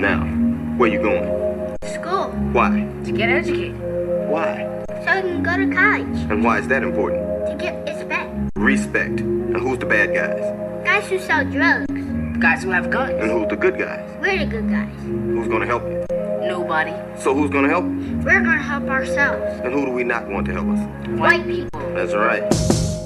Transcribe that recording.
Now, where you going? School. Why? To get educated. Why? So I can go to college. And why is that important? To get respect. Respect. And who's the bad guys? Guys who sell drugs. Guys who have guns. And who's the good guys? We're the good guys. Who's gonna help you? Nobody. So who's gonna help? We're gonna help ourselves. And who do we not want to help us? White people. That's right.